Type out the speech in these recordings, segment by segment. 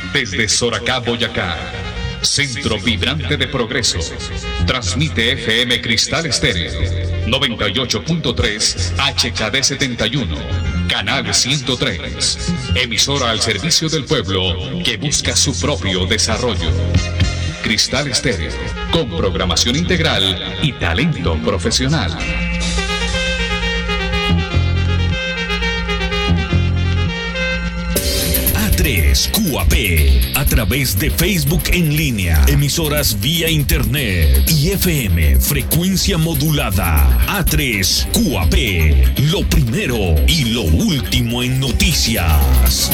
Desde Soracá, Boyacá, centro vibrante de progreso, transmite FM Cristal Estéreo, 98.3 HKD 71, canal 103, emisora al servicio del pueblo que busca su propio desarrollo. Cristal Estéreo, con programación integral y talento profesional. A3QAP, a través de Facebook en línea, emisoras vía internet y FM, frecuencia modulada. A3QAP, lo primero y lo último en noticias.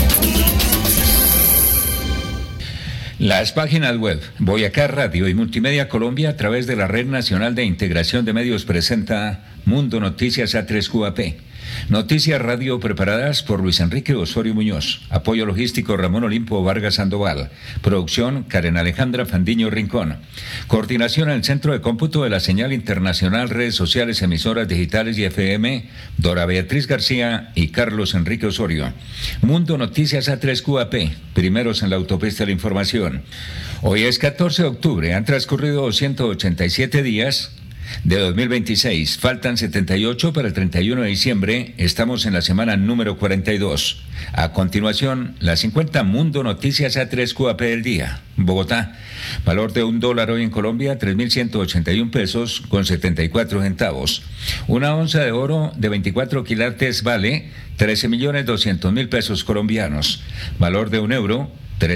Las páginas web Boyacá Radio y Multimedia Colombia a través de la Red Nacional de Integración de Medios presenta Mundo Noticias A3QAP. Noticias Radio preparadas por Luis Enrique Osorio Muñoz. Apoyo logístico Ramón Olimpo Vargas Sandoval. Producción Karen Alejandra Fandiño Rincón. Coordinación en el Centro de Cómputo de la Señal Internacional, Redes Sociales, Emisoras Digitales y FM, Dora Beatriz García y Carlos Enrique Osorio. Mundo Noticias A3QAP, primeros en la autopista de la información. Hoy es 14 de octubre, han transcurrido 187 días de 2026, faltan 78 para el 31 de diciembre, estamos en la semana número 42. A continuación, las 50 Mundo Noticias A3QAP del día. Bogotá, valor de $1 hoy en Colombia, 3.181 pesos con 74 centavos. Una onza de oro de 24 quilates vale 13.200.000 pesos colombianos. Valor de €1,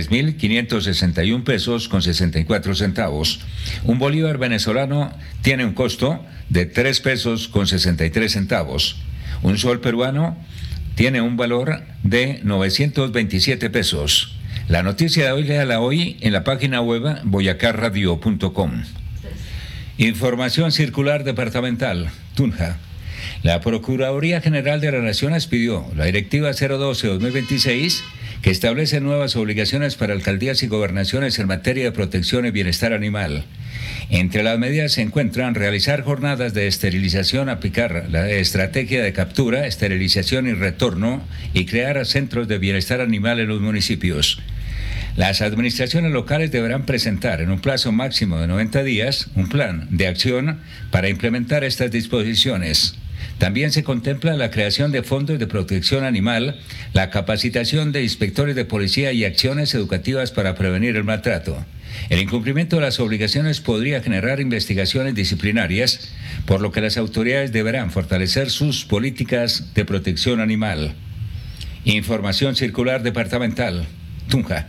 3.561 pesos con 64 centavos. Un bolívar venezolano tiene un costo de 3 pesos con 63 centavos. Un sol peruano tiene un valor de 927 pesos. La noticia de hoy, léala hoy en la página web boyacarradio.com. Información circular departamental, Tunja. La Procuraduría General de la Nación expidió la Directiva 012-2026 que establece nuevas obligaciones para alcaldías y gobernaciones en materia de protección y bienestar animal. Entre las medidas se encuentran realizar jornadas de esterilización, aplicar la estrategia de captura, esterilización y retorno y crear centros de bienestar animal en los municipios. Las administraciones locales deberán presentar en un plazo máximo de 90 días un plan de acción para implementar estas disposiciones. También se contempla la creación de fondos de protección animal, la capacitación de inspectores de policía y acciones educativas para prevenir el maltrato. El incumplimiento de las obligaciones podría generar investigaciones disciplinarias, por lo que las autoridades deberán fortalecer sus políticas de protección animal. Información circular departamental, Tunja.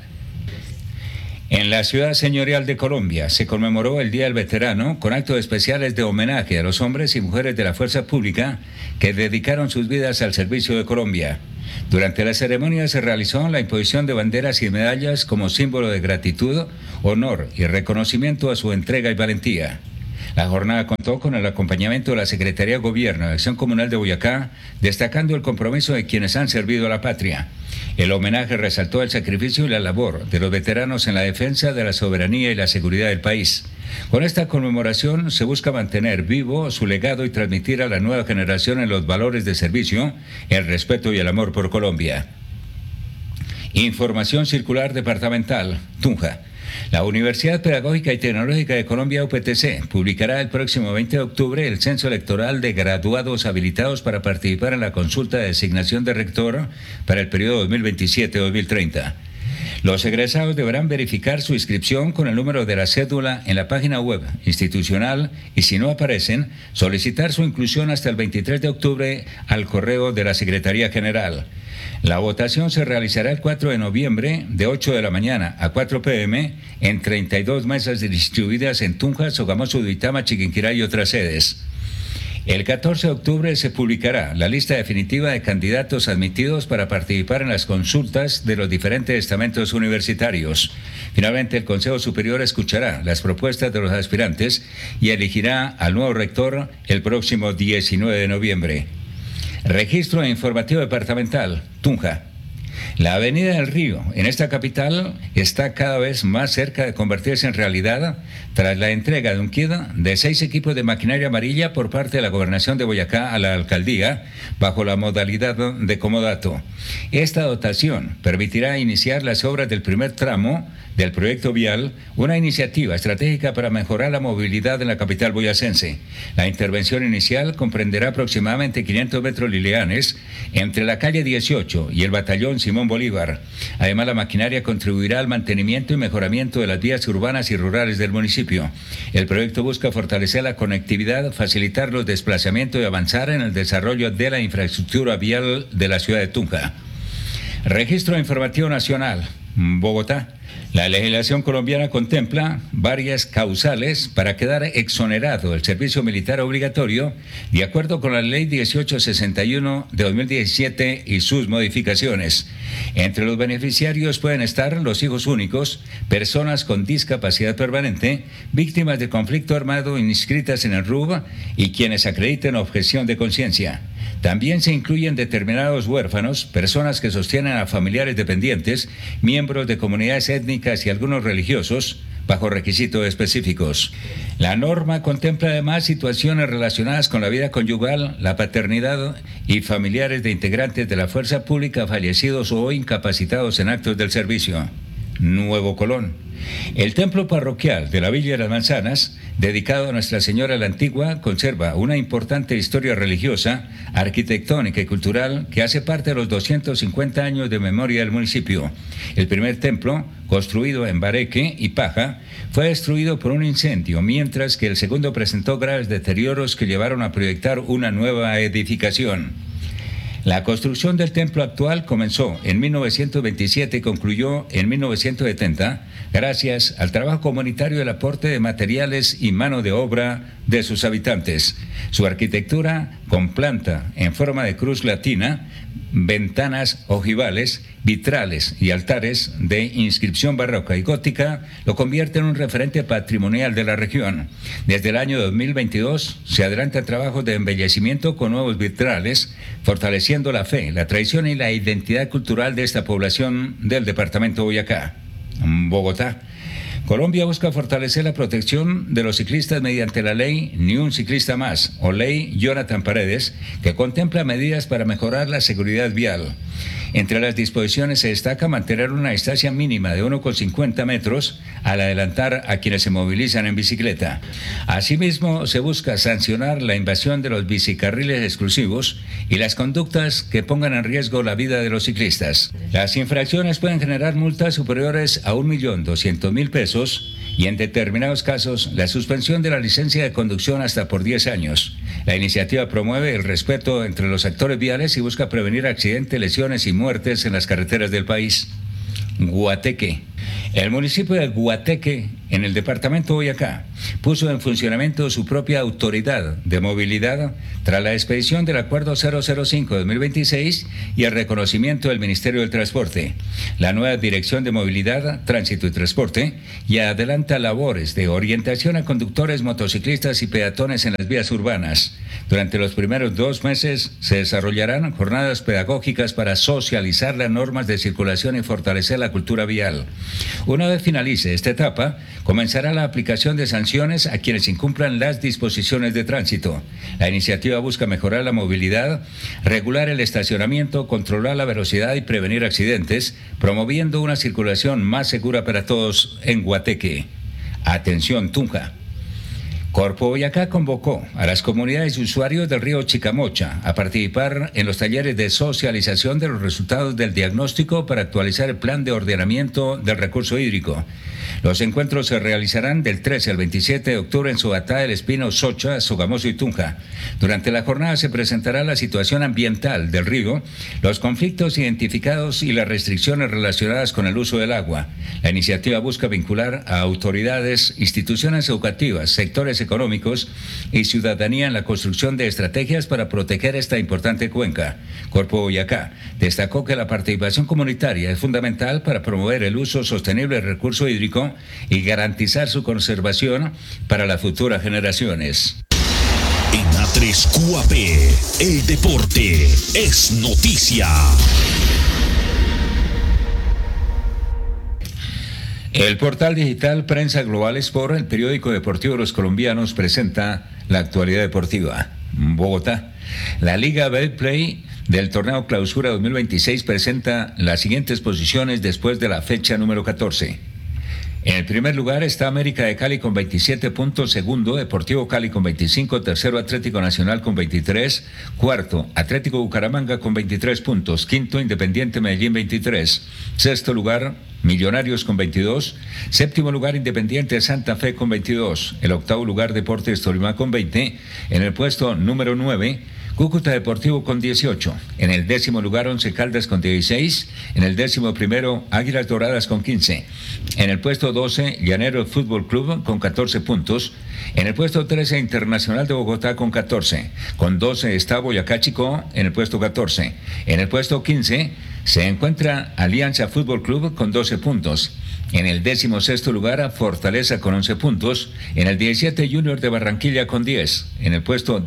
En la ciudad señorial de Colombia se conmemoró el Día del Veterano con actos especiales de homenaje a los hombres y mujeres de la fuerza pública que dedicaron sus vidas al servicio de Colombia. Durante la ceremonia se realizó la imposición de banderas y medallas como símbolo de gratitud, honor y reconocimiento a su entrega y valentía. La jornada contó con el acompañamiento de la Secretaría de Gobierno de Acción Comunal de Boyacá, destacando el compromiso de quienes han servido a la patria. El homenaje resaltó el sacrificio y la labor de los veteranos en la defensa de la soberanía y la seguridad del país. Con esta conmemoración se busca mantener vivo su legado y transmitir a la nueva generación en los valores de servicio, el respeto y el amor por Colombia. Información circular departamental, Tunja. La Universidad Pedagógica y Tecnológica de Colombia, UPTC, publicará el próximo 20 de octubre el censo electoral de graduados habilitados para participar en la consulta de designación de rector para el periodo 2027-2030. Los egresados deberán verificar su inscripción con el número de la cédula en la página web institucional y, si no aparecen, solicitar su inclusión hasta el 23 de octubre al correo de la Secretaría General. La votación se realizará el 4 de noviembre de 8 de la mañana a 4 p.m. en 32 mesas distribuidas en Tunja, Sogamoso, Duitama, Chiquinquirá y otras sedes. El 14 de octubre se publicará la lista definitiva de candidatos admitidos para participar en las consultas de los diferentes estamentos universitarios. Finalmente, el Consejo Superior escuchará las propuestas de los aspirantes y elegirá al nuevo rector el próximo 19 de noviembre. Registro informativo departamental, Tunja. La Avenida del Río, en esta capital, está cada vez más cerca de convertirse en realidad tras la entrega de un kit de 6 equipos de maquinaria amarilla por parte de la Gobernación de Boyacá a la Alcaldía, bajo la modalidad de comodato. Esta dotación permitirá iniciar las obras del primer tramo del proyecto vial, una iniciativa estratégica para mejorar la movilidad en la capital boyacense. La intervención inicial comprenderá aproximadamente 500 metros lineales entre la calle 18 y el batallón Simón Bolívar. Además, la maquinaria contribuirá al mantenimiento y mejoramiento de las vías urbanas y rurales del municipio. El proyecto busca fortalecer la conectividad, facilitar los desplazamientos y avanzar en el desarrollo de la infraestructura vial de la ciudad de Tunja. Registro Informativo Nacional, Bogotá. La legislación colombiana contempla varias causales para quedar exonerado del servicio militar obligatorio, de acuerdo con la Ley 1861 de 2017 y sus modificaciones. Entre los beneficiarios pueden estar los hijos únicos, personas con discapacidad permanente, víctimas de conflicto armado inscritas en el RUB y quienes acrediten objeción de conciencia. También se incluyen determinados huérfanos, personas que sostienen a familiares dependientes, miembros de comunidades étnicas y algunos religiosos, bajo requisitos específicos. La norma contempla además situaciones relacionadas con la vida conyugal, la paternidad y familiares de integrantes de la fuerza pública fallecidos o incapacitados en actos del servicio. Nuevo Colón. El templo parroquial de la Villa de las Manzanas, dedicado a Nuestra Señora la Antigua, conserva una importante historia religiosa, arquitectónica y cultural que hace parte de los 250 años de memoria del municipio. El primer templo, construido en bareque y paja, fue destruido por un incendio, mientras que el segundo presentó graves deterioros que llevaron a proyectar una nueva edificación. La construcción del templo actual comenzó en 1927 y concluyó en 1970 gracias al trabajo comunitario y el aporte de materiales y mano de obra de sus habitantes. Su arquitectura, con planta en forma de cruz latina, ventanas ojivales, vitrales y altares de inscripción barroca y gótica, lo convierte en un referente patrimonial de la región. Desde el año 2022 se adelantan trabajos de embellecimiento con nuevos vitrales, fortaleciendo la fe, la tradición y la identidad cultural de esta población del departamento de Boyacá. Bogotá. Colombia busca fortalecer la protección de los ciclistas mediante la ley Ni un ciclista más, o ley Jonathan Paredes, que contempla medidas para mejorar la seguridad vial. Entre las disposiciones se destaca mantener una distancia mínima de 1,50 metros al adelantar a quienes se movilizan en bicicleta. Asimismo, se busca sancionar la invasión de los bicicarriles exclusivos y las conductas que pongan en riesgo la vida de los ciclistas. Las infracciones pueden generar multas superiores a 1.200.000 pesos y en determinados casos la suspensión de la licencia de conducción hasta por 10 años. La iniciativa promueve el respeto entre los actores viales y busca prevenir accidentes, lesiones y muertes en las carreteras del país. Guateque. El municipio de Guateque, en el departamento de Boyacá, puso en funcionamiento su propia autoridad de movilidad tras la expedición del Acuerdo 005-2026 y el reconocimiento del Ministerio del Transporte. La nueva Dirección de Movilidad, Tránsito y Transporte ya adelanta labores de orientación a conductores, motociclistas y peatones en las vías urbanas. Durante los primeros 2 meses se desarrollarán jornadas pedagógicas para socializar las normas de circulación y fortalecer la cultura vial. Una vez finalice esta etapa, comenzará la aplicación de sanciones a quienes incumplan las disposiciones de tránsito. La iniciativa busca mejorar la movilidad, regular el estacionamiento, controlar la velocidad y prevenir accidentes, promoviendo una circulación más segura para todos en Guateque. Atención, Tunja. Corpo Boyacá convocó a las comunidades y usuarios del río Chicamocha a participar en los talleres de socialización de los resultados del diagnóstico para actualizar el plan de ordenamiento del recurso hídrico. Los encuentros se realizarán del 13 al 27 de octubre en Sobatá, El Espino, Socha, Sogamoso y Tunja. Durante la jornada se presentará la situación ambiental del río, los conflictos identificados y las restricciones relacionadas con el uso del agua. La iniciativa busca vincular a autoridades, instituciones educativas, sectores económicos y ciudadanía en la construcción de estrategias para proteger esta importante cuenca. Corpo Boyacá destacó que la participación comunitaria es fundamental para promover el uso sostenible del recurso hídrico y garantizar su conservación para las futuras generaciones. En A3QAP, el deporte es noticia. El portal digital Prensa Global Sport, el periódico deportivo de los colombianos, presenta la actualidad deportiva. Bogotá. La Liga Betplay del torneo Clausura 2026 presenta las siguientes posiciones después de la fecha número 14. En el primer lugar está América de Cali con 27 puntos, segundo Deportivo Cali con 25, tercero Atlético Nacional con 23, cuarto Atlético Bucaramanga con 23 puntos, quinto Independiente Medellín 23, sexto lugar Millonarios con 22, séptimo lugar Independiente Santa Fe con 22, el octavo lugar Deportes Tolima con 20, en el puesto número 9 Cúcuta Deportivo con 18, en el décimo lugar Once Caldas con 16, en el décimo primero Águilas Doradas con 15, en el puesto 12 Llaneros Fútbol Club con 14 puntos, en el puesto 13 Internacional de Bogotá con 14, con 12 está Boyacá Chicó en el puesto 14, en el puesto 15 se encuentra Alianza Fútbol Club con 12 puntos. En el 16º lugar, Fortaleza con 11 puntos. En el 17, Junior de Barranquilla con 10. En el puesto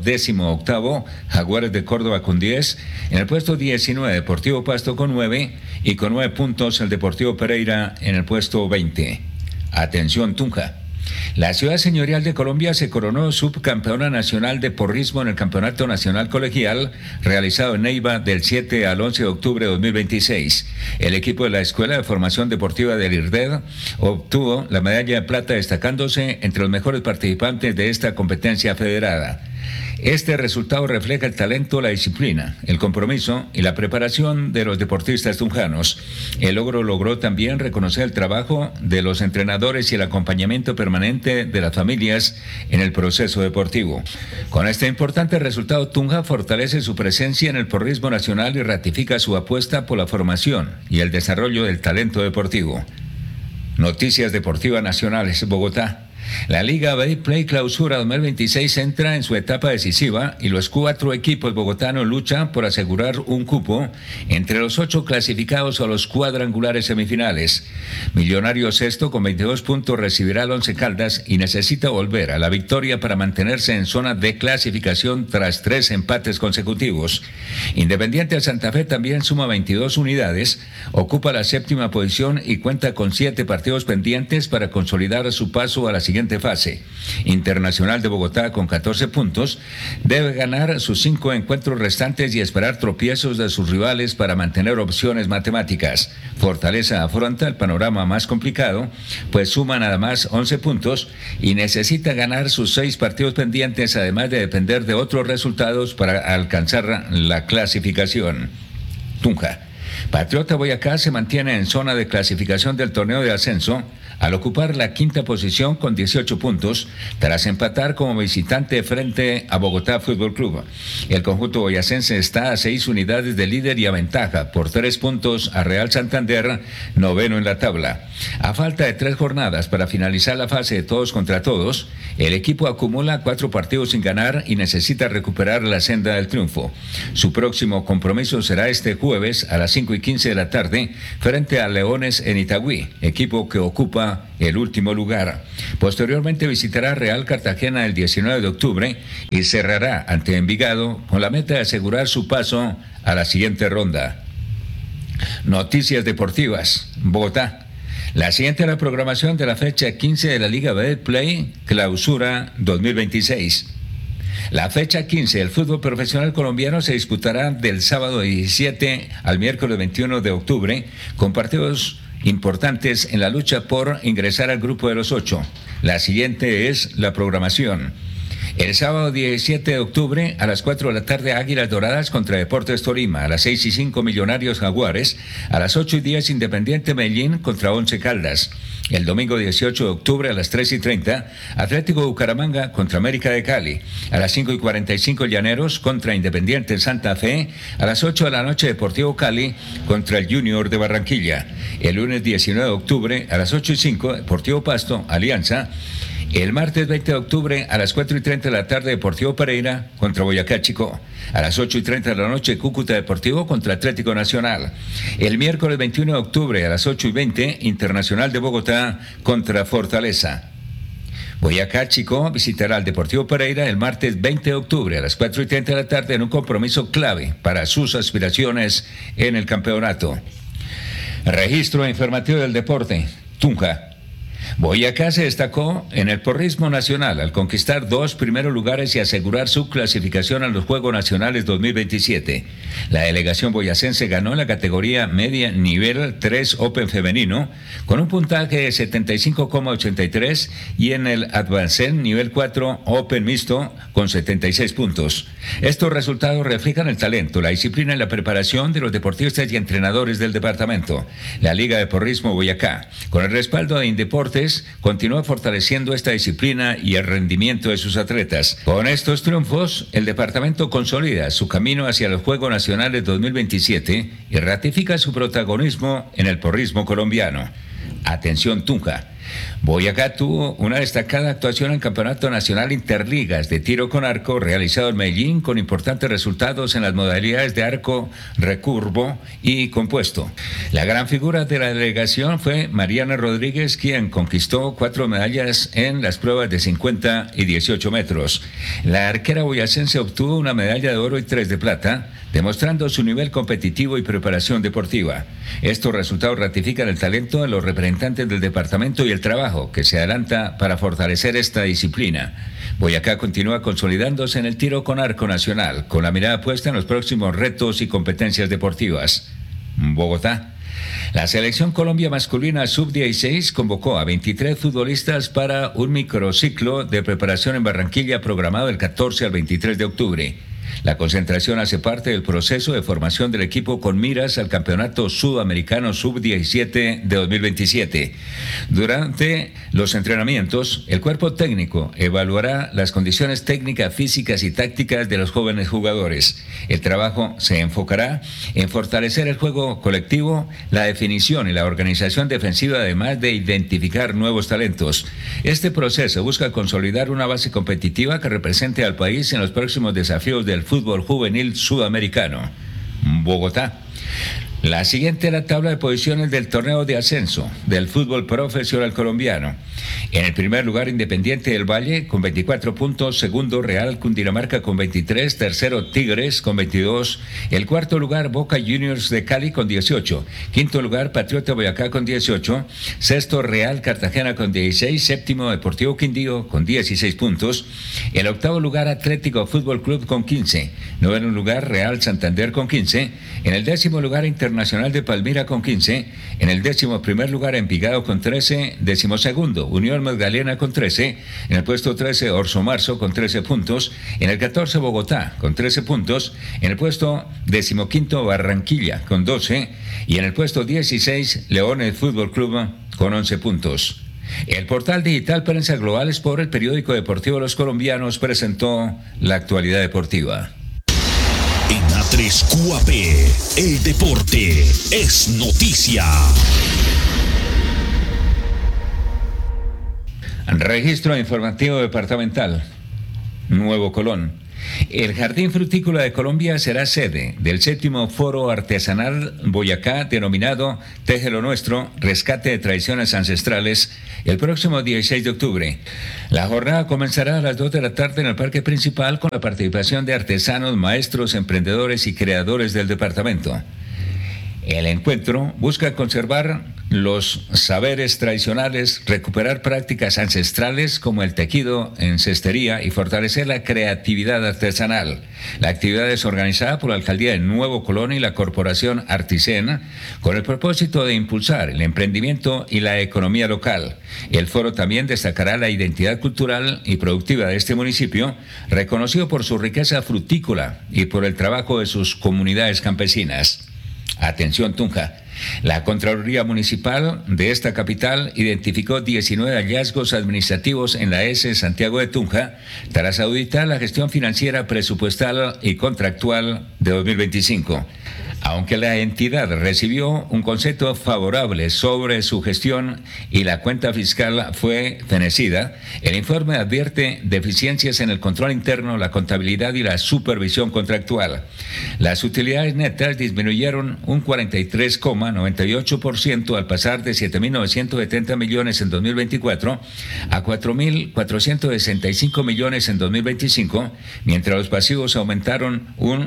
18, Jaguares de Córdoba con 10. En el puesto 19, Deportivo Pasto con 9. Y con 9 puntos, el Deportivo Pereira en el puesto 20. Atención, Tunja. La ciudad señorial de Colombia se coronó subcampeona nacional de porrismo en el Campeonato Nacional Colegial realizado en Neiva del 7 al 11 de octubre de 2026. El equipo de la Escuela de Formación Deportiva del IRDED obtuvo la medalla de plata destacándose entre los mejores participantes de esta competencia federada. Este resultado refleja el talento, la disciplina, el compromiso y la preparación de los deportistas tunjanos. El logro logró también reconocer el trabajo de los entrenadores y el acompañamiento permanente de las familias en el proceso deportivo. Con este importante resultado, Tunja fortalece su presencia en el porrismo nacional y ratifica su apuesta por la formación y el desarrollo del talento deportivo. Noticias deportivas nacionales, Bogotá. La Liga Betplay Clausura 2026 entra en su etapa decisiva y los 4 equipos bogotanos luchan por asegurar un cupo entre los 8 clasificados a los cuadrangulares semifinales. Millonarios sexto con 22 puntos recibirá al Once Caldas y necesita volver a la victoria para mantenerse en zona de clasificación tras 3 empates consecutivos. Independiente Santa Fe también suma 22 unidades, ocupa la 7ª posición y cuenta con 7 partidos pendientes para consolidar su paso a la siguiente fase. Internacional de Bogotá con 14 puntos debe ganar sus 5 encuentros restantes y esperar tropiezos de sus rivales para mantener opciones matemáticas. Fortaleza afronta el panorama más complicado, pues suma nada más 11 puntos y necesita ganar sus 6 partidos pendientes, además de depender de otros resultados para alcanzar la clasificación. Tunja. Patriota Boyacá se mantiene en zona de clasificación del torneo de ascenso al ocupar la 5ª posición con 18 puntos tras empatar como visitante frente a Bogotá Fútbol Club. El conjunto boyacense está a 6 unidades de líder y aventaja por 3 puntos a Real Santander, noveno en la tabla. A falta de 3 jornadas para finalizar la fase de todos contra todos, el equipo acumula 4 partidos sin ganar y necesita recuperar la senda del triunfo. Su próximo compromiso será este jueves a las 5:15 de la tarde frente a Leones en Itagüí, equipo que ocupa el último lugar. Posteriormente visitará Real Cartagena el 19 de octubre y cerrará ante Envigado con la meta de asegurar su paso a la siguiente ronda. Noticias deportivas, Bogotá. La siguiente es la programación de la fecha 15 de la Liga Betplay Clausura 2026. La fecha 15 del fútbol profesional colombiano se disputará del sábado 17 al miércoles 21 de octubre con partidos importantes en la lucha por ingresar al grupo de los 8. La siguiente es la programación. El sábado 17 de octubre a las 4 de la tarde Águilas Doradas contra Deportes Tolima, a las 6:05 Millonarios Jaguares, a las 8:10 Independiente Medellín contra Once Caldas. El domingo 18 de octubre a las 3:30 Atlético Bucaramanga contra América de Cali, a las 5:45 Llaneros contra Independiente Santa Fe, a las 8 de la noche Deportivo Cali contra el Junior de Barranquilla. El lunes 19 de octubre a las 8:05 Deportivo Pasto, Alianza. El martes 20 de octubre a las 4:30 de la tarde Deportivo Pereira contra Boyacá Chicó. A las 8:30 de la noche Cúcuta Deportivo contra Atlético Nacional. El miércoles 21 de octubre a las 8:20 Internacional de Bogotá contra Fortaleza. Boyacá Chicó visitará al Deportivo Pereira el martes 20 de octubre a las 4:30 de la tarde en un compromiso clave para sus aspiraciones en el campeonato. Registro informativo del deporte, Tunja. Boyacá se destacó en el porrismo nacional al conquistar 2 primeros lugares y asegurar su clasificación a los Juegos Nacionales 2027. La delegación boyacense ganó en la categoría media nivel 3 Open femenino con un puntaje de 75,83 y en el Advanced nivel 4 Open mixto con 76 puntos. Estos resultados reflejan el talento, la disciplina y la preparación de los deportistas y entrenadores del departamento. La Liga de Porrismo Boyacá, con el respaldo de Indeportes, continúa fortaleciendo esta disciplina y el rendimiento de sus atletas. Con estos triunfos, el departamento consolida su camino hacia los Juegos Nacionales 2027 y ratifica su protagonismo en el porrismo colombiano. Atención Tunja. Boyacá tuvo una destacada actuación en el Campeonato Nacional Interligas de Tiro con Arco realizado en Medellín con importantes resultados en las modalidades de arco, recurvo y compuesto. La gran figura de la delegación fue Mariana Rodríguez, quien conquistó 4 medallas en las pruebas de 50 y 18 metros. La arquera boyacense obtuvo una medalla de oro y 3 de plata, demostrando su nivel competitivo y preparación deportiva. Estos resultados ratifican el talento de los representantes del departamento y el trabajo que se adelanta para fortalecer esta disciplina. Boyacá continúa consolidándose en el tiro con arco nacional, con la mirada puesta en los próximos retos y competencias deportivas. Bogotá. La Selección Colombia masculina sub-16 convocó a 23 futbolistas para un microciclo de preparación en Barranquilla programado del 14 al 23 de octubre. La concentración hace parte del proceso de formación del equipo con miras al Campeonato Sudamericano Sub-17 de 2027. Durante los entrenamientos, el cuerpo técnico evaluará las condiciones técnicas, físicas y tácticas de los jóvenes jugadores. El trabajo se enfocará en fortalecer el juego colectivo, la definición y la organización defensiva, además de identificar nuevos talentos. Este proceso busca consolidar una base competitiva que represente al país en los próximos desafíos del fútbol juvenil sudamericano. Bogotá. La siguiente es la tabla de posiciones del torneo de ascenso del fútbol profesional colombiano. En el primer lugar, Independiente del Valle con 24 puntos, segundo Real Cundinamarca con 23, tercero Tigres con 22, el cuarto lugar Boca Juniors de Cali con 18, quinto lugar Patriota Boyacá con 18, sexto Real Cartagena con 16, séptimo Deportivo Quindío con 16 puntos, el octavo lugar Atlético Fútbol Club con 15, noveno lugar Real Santander con 15, en el décimo lugar Internacional de Palmira con 15, en el 11º lugar Envigado con 13, 12º Unión Magdalena con 13, en el puesto 13 Orso Marzo con 13 puntos, en el 14 Bogotá con 13 puntos, en el puesto 15º Barranquilla con 12 y en el puesto 16 Leones Fútbol Club con 11 puntos. El portal digital Prensa Global por el periódico deportivo Los Colombianos presentó la actualidad deportiva. En A3 QAP, el deporte es noticia. Registro informativo departamental. Nuevo Colón. El Jardín Frutícola de Colombia será sede del 7º Foro Artesanal Boyacá denominado Teje lo Nuestro, Rescate de Tradiciones Ancestrales, el próximo 16 de octubre. La jornada comenzará a las 2 de la tarde en el Parque Principal con la participación de artesanos, maestros, emprendedores y creadores del departamento. El encuentro busca conservar los saberes tradicionales, recuperar prácticas ancestrales como el tejido en cestería y fortalecer la creatividad artesanal. La actividad es organizada por la Alcaldía de Nuevo Colón y la Corporación Articen con el propósito de impulsar el emprendimiento y la economía local. El foro también destacará la identidad cultural y productiva de este municipio, reconocido por su riqueza frutícola y por el trabajo de sus comunidades campesinas. Atención Tunja. La Contraloría Municipal de esta capital identificó 19 hallazgos administrativos en la S Santiago de Tunja tras auditar la gestión financiera, presupuestal y contractual de 2025. Aunque la entidad recibió un concepto favorable sobre su gestión y la cuenta fiscal fue fenecida, el informe advierte deficiencias en el control interno, la contabilidad y la supervisión contractual. Las utilidades netas disminuyeron un 43,98% al pasar de 7.970 millones en 2024 a 4.465 millones en 2025, mientras los pasivos aumentaron un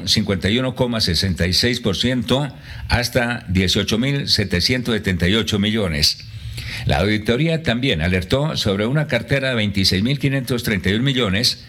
51,66% hasta 18.778 millones. La auditoría también alertó sobre una cartera de 26.531 millones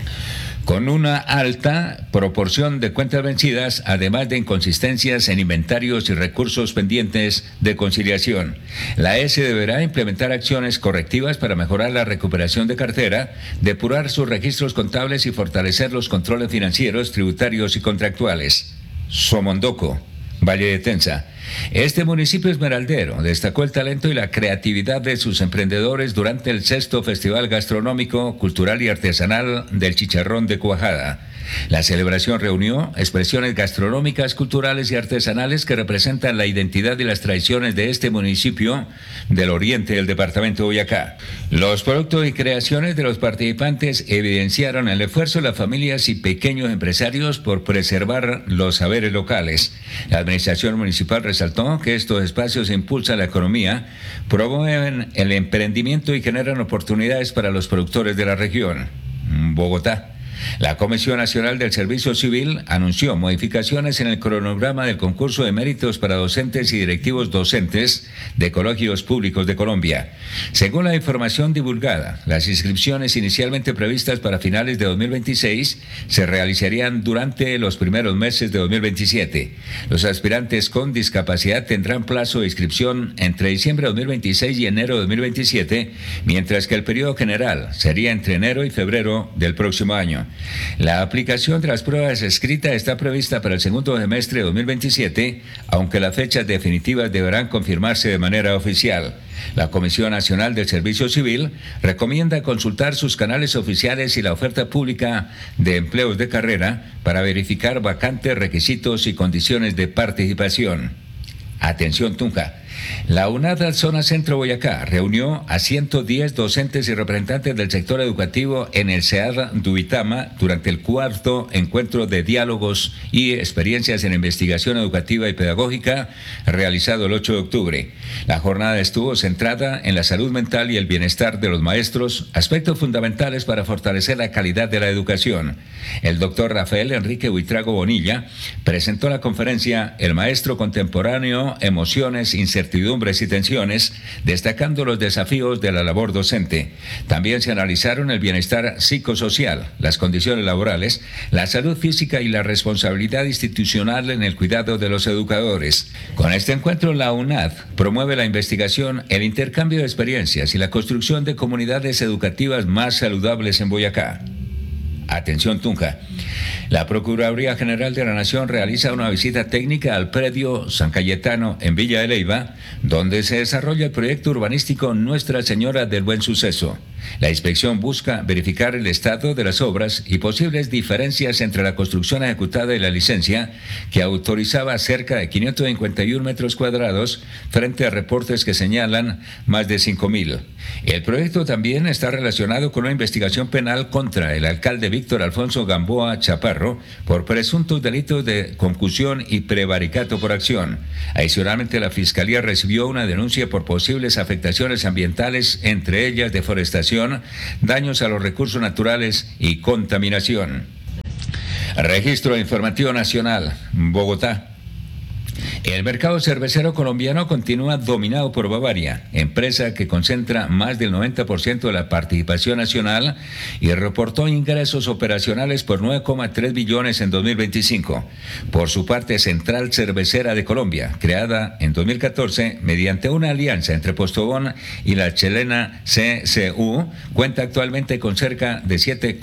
con una alta proporción de cuentas vencidas, además de inconsistencias en inventarios y recursos pendientes de conciliación. La ESE deberá implementar acciones correctivas para mejorar la recuperación de cartera, depurar sus registros contables y fortalecer los controles financieros, tributarios y contractuales. Somondoco, Valle de Tenza. Este municipio esmeraldero destacó el talento y la creatividad de sus emprendedores durante el 6º Festival Gastronómico, Cultural y Artesanal del Chicharrón de Cuajada. La celebración reunió expresiones gastronómicas, culturales y artesanales que representan la identidad y las tradiciones de este municipio del oriente del departamento de Boyacá. Los productos y creaciones de los participantes evidenciaron el esfuerzo de las familias y pequeños empresarios por preservar los saberes locales. La administración municipal resaltó que estos espacios impulsan la economía, promueven el emprendimiento y generan oportunidades para los productores de la región. Bogotá. La Comisión Nacional del Servicio Civil anunció modificaciones en el cronograma del concurso de méritos para docentes y directivos docentes de colegios públicos de Colombia. Según la información divulgada, las inscripciones inicialmente previstas para finales de 2026 se realizarían durante los primeros meses de 2027. Los aspirantes con discapacidad tendrán plazo de inscripción entre diciembre de 2026 y enero de 2027, mientras que el periodo general sería entre enero y febrero del próximo año. La aplicación de las pruebas escritas está prevista para el segundo semestre de 2027, aunque las fechas definitivas deberán confirmarse de manera oficial. La Comisión Nacional del Servicio Civil recomienda consultar sus canales oficiales y la oferta pública de empleos de carrera para verificar vacantes, requisitos y condiciones de participación. Atención Tunja. La UNAD Zona Centro Boyacá reunió a 110 docentes y representantes del sector educativo en el CEAD Duitama durante el 4º encuentro de diálogos y experiencias en investigación educativa y pedagógica realizado el 8 de octubre. La jornada estuvo centrada en la salud mental y el bienestar de los maestros, aspectos fundamentales para fortalecer la calidad de la educación. El doctor Rafael Enrique Buitrago Bonilla presentó la conferencia El maestro contemporáneo, emociones, incertidumbres y tensiones, destacando los desafíos de la labor docente. También se analizaron el bienestar psicosocial, las condiciones laborales, la salud física y la responsabilidad institucional en el cuidado de los educadores. Con este encuentro, la UNAD promueve la investigación, el intercambio de experiencias y la construcción de comunidades educativas más saludables en Boyacá. Atención Tunja. La Procuraduría General de la Nación realiza una visita técnica al predio San Cayetano en Villa de Leyva, donde se desarrolla el proyecto urbanístico Nuestra Señora del Buen Suceso. La inspección busca verificar el estado de las obras y posibles diferencias entre la construcción ejecutada y la licencia, que autorizaba cerca de 551 metros cuadrados frente a reportes que señalan más de 5.000. El proyecto también está relacionado con una investigación penal contra el alcalde Víctor Alfonso Gamboa Chaparro por presuntos delitos de concusión y prevaricato por acción. Adicionalmente, la Fiscalía recibió una denuncia por posibles afectaciones ambientales, entre ellas deforestación, daños a los recursos naturales y contaminación. Registro Informativo Nacional, Bogotá. El mercado cervecero colombiano continúa dominado por Bavaria, empresa que concentra más del 90% de la participación nacional y reportó ingresos operacionales por 9,3 billones en 2025. Por su parte, Central Cervecera de Colombia, creada en 2014 mediante una alianza entre Postobón y la chilena CCU, cuenta actualmente con cerca de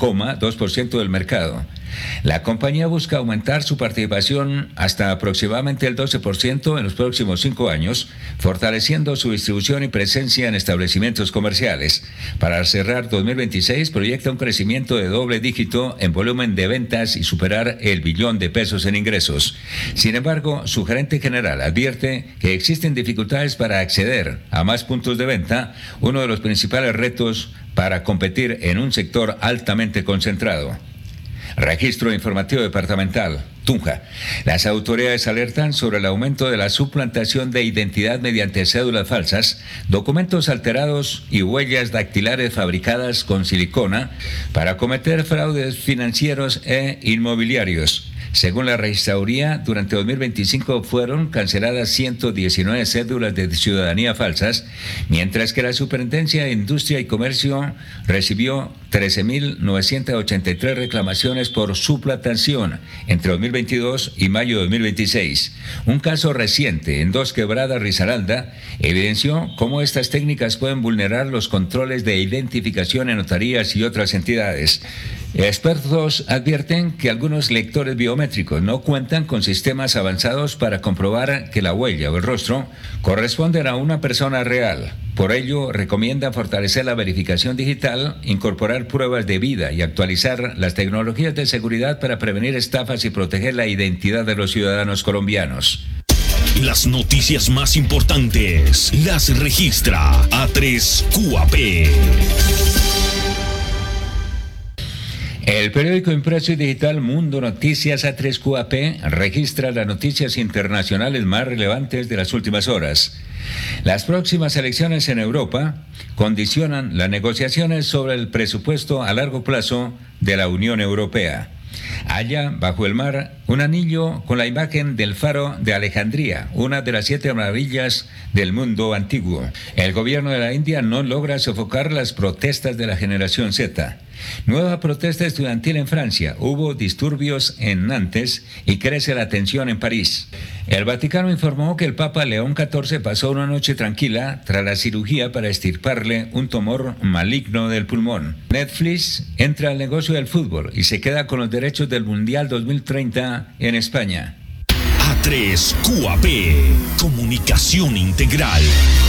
7,2% del mercado. La compañía busca aumentar su participación hasta aproximadamente el 12% en los próximos 5 años, fortaleciendo su distribución y presencia en establecimientos comerciales. Para cerrar 2026, proyecta un crecimiento de doble dígito en volumen de ventas y superar el billón de pesos en ingresos. Sin embargo, su gerente general advierte que existen dificultades para acceder a más puntos de venta, uno de los principales retos para competir en un sector altamente concentrado. Registro Informativo Departamental, Tunja. Las autoridades alertan sobre el aumento de la suplantación de identidad mediante cédulas falsas, documentos alterados y huellas dactilares fabricadas con silicona para cometer fraudes financieros e inmobiliarios. Según la registraduría, durante 2025 fueron canceladas 119 cédulas de ciudadanía falsas, mientras que la Superintendencia de Industria y Comercio recibió 13.983 reclamaciones por suplantación entre 2022 y mayo de 2026. Un caso reciente en Dos Quebradas, Risaralda, evidenció cómo estas técnicas pueden vulnerar los controles de identificación en notarías y otras entidades. Expertos advierten que algunos lectores biométricos no cuentan con sistemas avanzados para comprobar que la huella o el rostro corresponden a una persona real. Por ello, recomienda fortalecer la verificación digital, incorporar pruebas de vida y actualizar las tecnologías de seguridad para prevenir estafas y proteger la identidad de los ciudadanos colombianos. Las noticias más importantes las registra A3QAP. El periódico impreso y digital Mundo Noticias A3QAP registra las noticias internacionales más relevantes de las últimas horas. Las próximas elecciones en Europa condicionan las negociaciones sobre el presupuesto a largo plazo de la Unión Europea. Allá, bajo el mar, un anillo con la imagen del faro de Alejandría, una de las 7 maravillas del mundo antiguo. El gobierno de la India no logra sofocar las protestas de la generación Z. Nueva protesta estudiantil en Francia. Hubo disturbios en Nantes y crece la tensión en París. El Vaticano informó que el Papa León XIV pasó una noche tranquila tras la cirugía para extirparle un tumor maligno del pulmón. Netflix entra al negocio del fútbol y se queda con los derechos del Mundial 2030 en España. A3QAP, Comunicación Integral.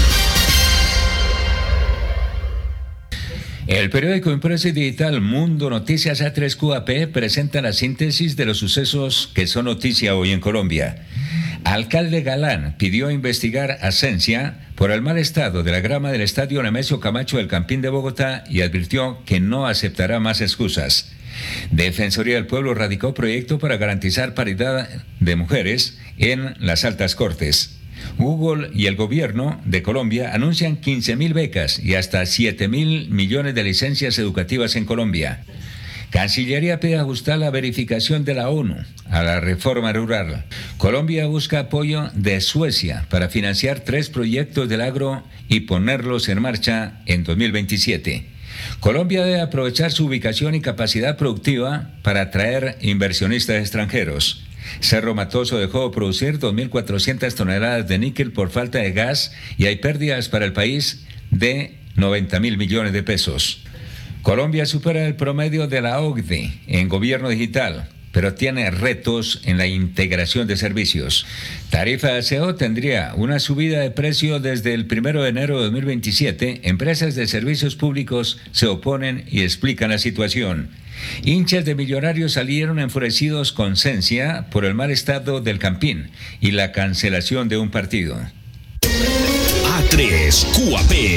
El periódico impreso y digital Mundo Noticias A3QAP presenta la síntesis de los sucesos que son noticia hoy en Colombia. Alcalde Galán pidió investigar a Sensia por el mal estado de la grama del estadio Nemesio Camacho del Campín de Bogotá y advirtió que no aceptará más excusas. Defensoría del Pueblo radicó proyecto para garantizar paridad de mujeres en las altas cortes. Google y el gobierno de Colombia anuncian 15.000 becas y hasta 7.000 millones de licencias educativas en Colombia. Cancillería pide ajustar la verificación de la ONU a la reforma rural. Colombia busca apoyo de Suecia para financiar 3 proyectos del agro y ponerlos en marcha en 2027. Colombia debe aprovechar su ubicación y capacidad productiva para atraer inversionistas extranjeros. Cerro Matoso dejó de producir 2.400 toneladas de níquel por falta de gas y hay pérdidas para el país de 90.000 millones de pesos. Colombia supera el promedio de la OCDE en gobierno digital, pero tiene retos en la integración de servicios. Tarifa de aseo tendría una subida de precio desde el 1 de enero de 2027. Empresas de servicios públicos se oponen y explican la situación. Hinchas de Millonarios salieron enfurecidos con Sensia por el mal estado del Campín y la cancelación de un partido. A3QAP,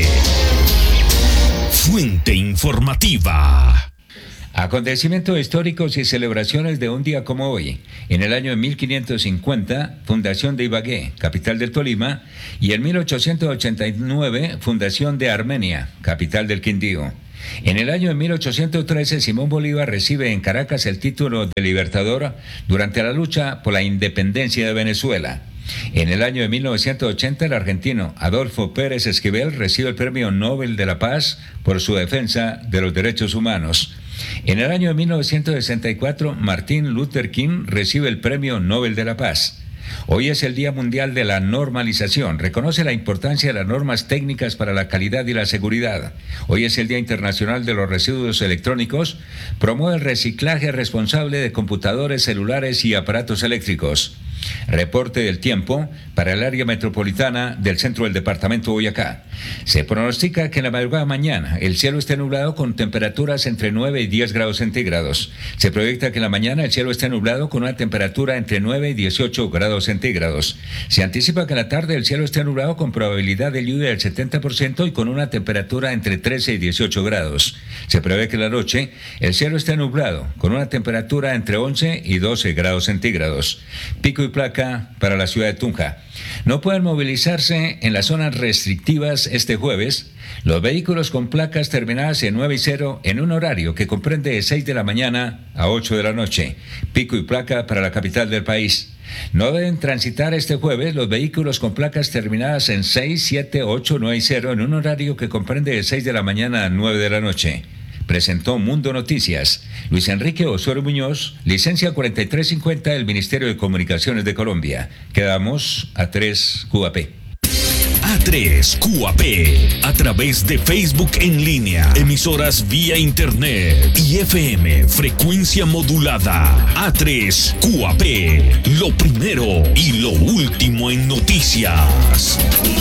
Fuente informativa. Acontecimientos históricos y celebraciones de un día como hoy. En el año 1550, fundación de Ibagué, capital del Tolima, y en 1889, fundación de Armenia, capital del Quindío. En el año 1813, Simón Bolívar recibe en Caracas el título de Libertador durante la lucha por la independencia de Venezuela. En el año de 1980, el argentino Adolfo Pérez Esquivel recibe el Premio Nobel de la Paz por su defensa de los derechos humanos. En el año de 1964, Martin Luther King recibe el Premio Nobel de la Paz. Hoy es el Día Mundial de la Normalización. Reconoce la importancia de las normas técnicas para la calidad y la seguridad. Hoy es el Día Internacional de los Residuos Electrónicos. Promueve el reciclaje responsable de computadores, celulares y aparatos eléctricos. Reporte del tiempo para el área metropolitana del centro del departamento de Boyacá. Se pronostica que en la madrugada de mañana el cielo esté nublado con temperaturas entre 9 y 10 grados centígrados. Se proyecta que en la mañana el cielo esté nublado con una temperatura entre 9 y 18 grados centígrados. Se anticipa que en la tarde el cielo esté nublado con probabilidad de lluvia del 70% y con una temperatura entre 13 y 18 grados. Se prevé que en la noche el cielo esté nublado con una temperatura entre 11 y 12 grados centígrados. Pico y placa para la ciudad de Tunja. No pueden movilizarse en las zonas restrictivas Noticias este jueves, los vehículos con placas terminadas en 9 y 0 en un horario que comprende de 6 de la mañana a 8 de la noche, pico y placa para la capital del país. No deben transitar este jueves los vehículos con placas terminadas en 6, 7, 8, 9 y 0 en un horario que comprende de 6 de la mañana a 9 de la noche. Presentó Mundo Noticias. Luis Enrique Osorio Muñoz, licencia 4350 del Ministerio de Comunicaciones de Colombia. Quedamos a 3 QAP. A3 QAP, a través de Facebook en línea, emisoras vía internet y FM, frecuencia modulada. A3 QAP, lo primero y lo último en noticias.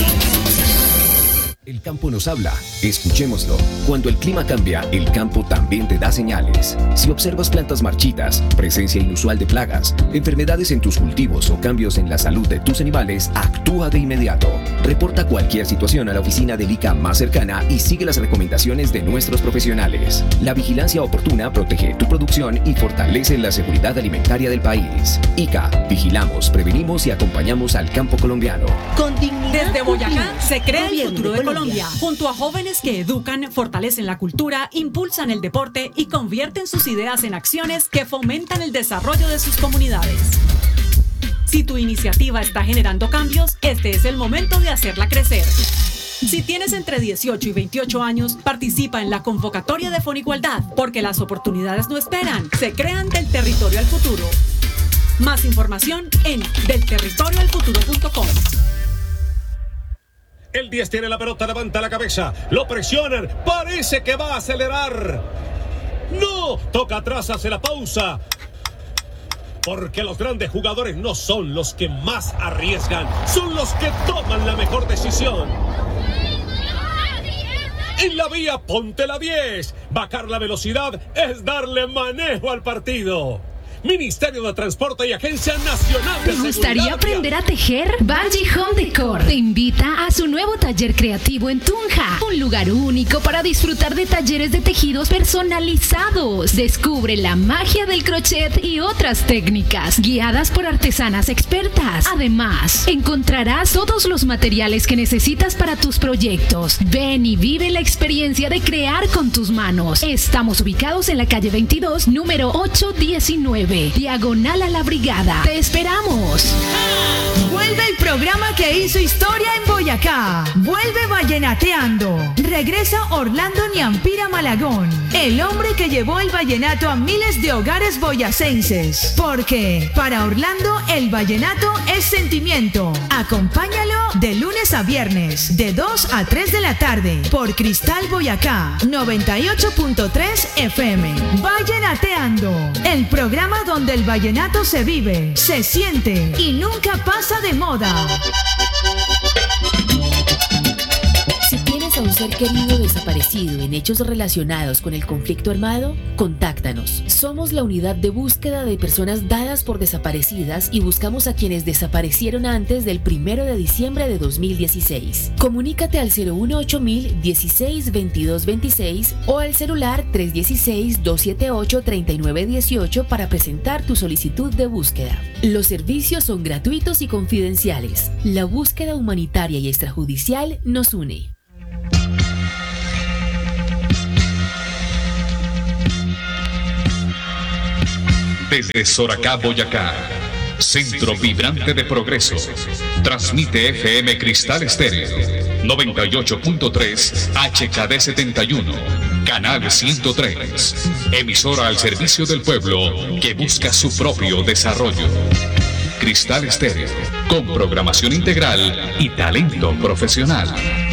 El campo nos habla, escuchémoslo. Cuando el clima cambia, el campo también te da señales. Si observas plantas marchitas, presencia inusual de plagas, enfermedades en tus cultivos o cambios en la salud de tus animales, actúa de inmediato. Reporta cualquier situación a la oficina del ICA más cercana y sigue las recomendaciones de nuestros profesionales. La vigilancia oportuna protege tu producción y fortalece la seguridad alimentaria del país. ICA, vigilamos, prevenimos y acompañamos al campo colombiano. Con dignidad. Desde Boyacá se crea el futuro de Colombia. Junto a jóvenes que educan, fortalecen la cultura, impulsan el deporte y convierten sus ideas en acciones que fomentan el desarrollo de sus comunidades. Si tu iniciativa está generando cambios, este es el momento de hacerla crecer. Si tienes entre 18 y 28 años, participa en la convocatoria de Fonigualdad, porque las oportunidades no esperan, se crean del territorio al futuro. Más información en delterritorioalfuturo.com. El 10 tiene la pelota, levanta la cabeza, lo presionan, parece que va a acelerar. No, toca atrás, hace la pausa. Porque los grandes jugadores no son los que más arriesgan, son los que toman la mejor decisión. En la vía, ponte la 10. Bajar la velocidad es darle manejo al partido. Ministerio de Transporte y Agencia Nacional de Seguridad. ¿Te gustaría aprender a tejer? Banji Home Decor te invita a su nuevo taller creativo en Tunja. Un lugar único para disfrutar de talleres de tejidos personalizados. Descubre la magia del crochet y otras técnicas, guiadas por artesanas expertas. Además, encontrarás todos los materiales que necesitas para tus proyectos. Ven y vive la experiencia de crear con tus manos. Estamos ubicados en la calle 22, número 819. Diagonal a la Brigada. ¡Te esperamos! Vuelve el programa que hizo historia en Boyacá. Vuelve Vallenateando. Regresa Orlando Niampira Malagón, el hombre que llevó el vallenato a miles de hogares boyacenses. Porque para Orlando el vallenato es sentimiento. Acompáñalo de lunes a viernes, de 2 a 3 de la tarde, por Cristal Boyacá 98.3 FM. Vallenateando, el programa donde el vallenato se vive, se siente y nunca pasa de moda. Si tienes a un ser querido desaparecido en hechos relacionados con el conflicto armado, contáctanos. Somos la unidad de búsqueda de personas dadas por desaparecidas y buscamos a quienes desaparecieron antes del 1 de diciembre de 2016. Comunícate al 018.000 16 22 26 o al celular 316-278-3918 para presentar tu solicitud de búsqueda. Los servicios son gratuitos y confidenciales. La búsqueda humanitaria y extrajudicial nos une. Desde Soracá, Boyacá, centro vibrante de progreso, transmite FM Cristal Estéreo, 98.3 HKD 71, canal 103, emisora al servicio del pueblo que busca su propio desarrollo. Cristal Estéreo, con programación integral y talento profesional.